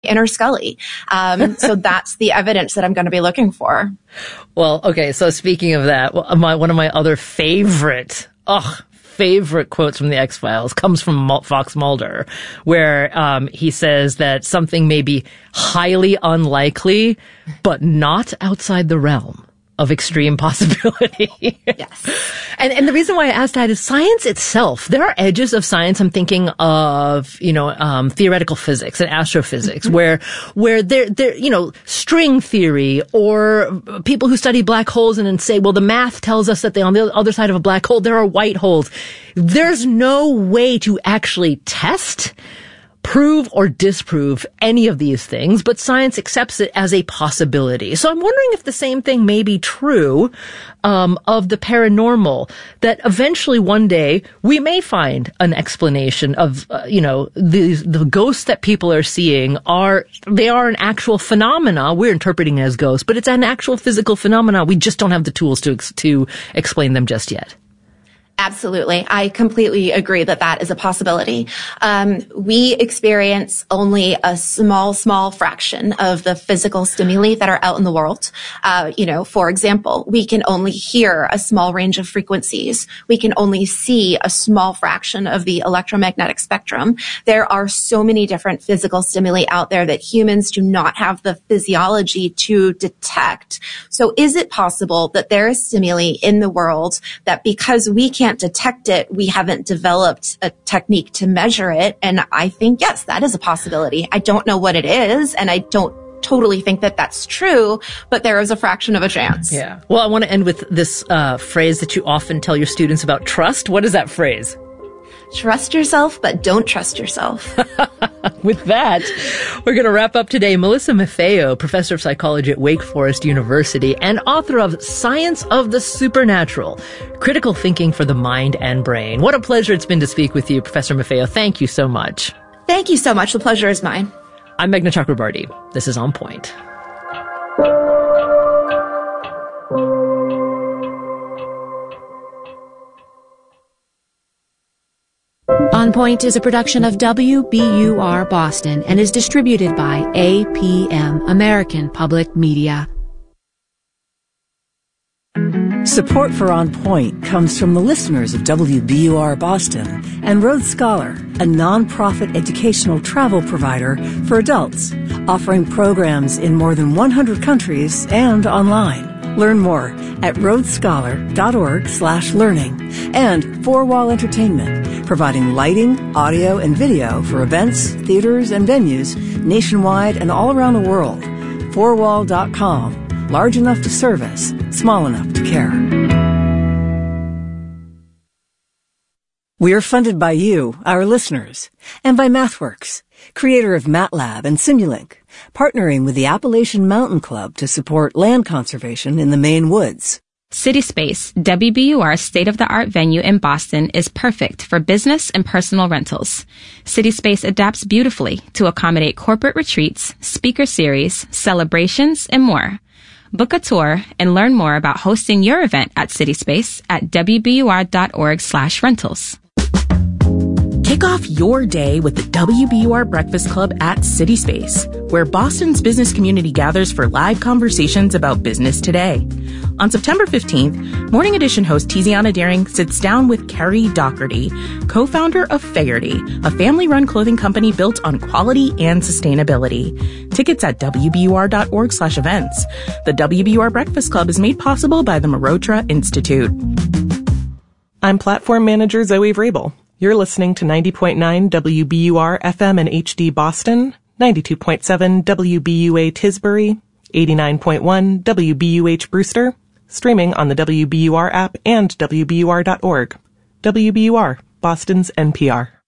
inner Scully. So that's the evidence that I'm going to be looking for. Well, okay. So speaking of that, one of my other favorite quotes from the X-Files comes from Fox Mulder, where he says that something may be highly unlikely, but not outside the realm of extreme possibility. Yes. And the reason why I asked that is science itself. There are edges of science. I'm thinking of, theoretical physics and astrophysics where there, string theory, or people who study black holes and then say, well, the math tells us that on the other side of a black hole, there are white holes. There's no way to actually test, prove, or disprove any of these things, but science accepts it as a possibility. So I'm wondering if the same thing may be true of the paranormal, that eventually one day we may find an explanation of, the ghosts that people are seeing are an actual phenomena. We're interpreting it as ghosts, but it's an actual physical phenomena. We just don't have the tools to explain them just yet. Absolutely. I completely agree that is a possibility. We experience only a small fraction of the physical stimuli that are out in the world. For example, we can only hear a small range of frequencies. We can only see a small fraction of the electromagnetic spectrum. There are so many different physical stimuli out there that humans do not have the physiology to detect. So is it possible that there is stimuli in the world that, because we can't detect it, we haven't developed a technique to measure it? And I think, yes, that is a possibility. I don't know what it is, and I don't totally think that that's true, but there is a fraction of a chance. Yeah. Well, I want to end with this phrase that you often tell your students about trust. What is that phrase? Trust yourself, but don't trust yourself. With that, we're going to wrap up today. Melissa Maffeo, professor of psychology at Wake Forest University and author of Science of the Supernatural, Critical Thinking for the Mind and Brain. What a pleasure it's been to speak with you, Professor Maffeo. Thank you so much. Thank you so much. The pleasure is mine. I'm Meghna Chakrabarty. This is On Point. On Point is a production of WBUR Boston and is distributed by APM, American Public Media. Support for On Point comes from the listeners of WBUR Boston and Road Scholar, a nonprofit educational travel provider for adults, offering programs in more than 100 countries and online. Learn more at roadscholar.org/learning. And Four Wall Entertainment, providing lighting, audio, and video for events, theaters, and venues nationwide and all around the world. Fourwall.com. Large enough to service, small enough to care. We are funded by you, our listeners, and by MathWorks, creator of MATLAB and Simulink, partnering with the Appalachian Mountain Club to support land conservation in the Maine woods. CitySpace, WBUR's state-of-the-art venue in Boston, is perfect for business and personal rentals. CitySpace adapts beautifully to accommodate corporate retreats, speaker series, celebrations, and more. Book a tour and learn more about hosting your event at CitySpace at wbur.org/rentals. Kick off your day with the WBUR Breakfast Club at CitySpace, where Boston's business community gathers for live conversations about business today. On September 15th, Morning Edition host Tiziana Daring sits down with Carrie Doherty, co-founder of Faherty, a family-run clothing company built on quality and sustainability. Tickets at wbur.org/events. The WBUR Breakfast Club is made possible by the Marotra Institute. I'm Platform Manager Zoe Vrabel. You're listening to 90.9 WBUR FM and HD Boston, 92.7 WBUA Tisbury, 89.1 WBUH Brewster, streaming on the WBUR app and WBUR.org. WBUR, Boston's NPR.